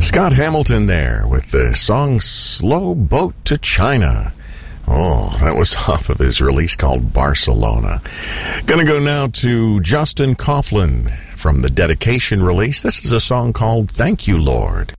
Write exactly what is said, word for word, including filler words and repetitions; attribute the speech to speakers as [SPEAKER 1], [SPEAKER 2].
[SPEAKER 1] Scott Hamilton there with the song Slow Boat to China. Oh, that was off of his release called Barcelona. Gonna go now to Justin Coughlin from the Dedication release. This is a song called Thank You, Lord.